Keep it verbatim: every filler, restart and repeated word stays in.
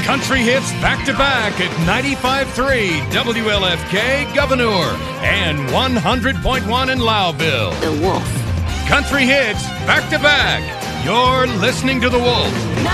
Country hits back-to-back at ninety-five point three W L F K Governor and one hundred point one in Lowville. The Wolf. Country hits back-to-back. You're listening to The Wolf.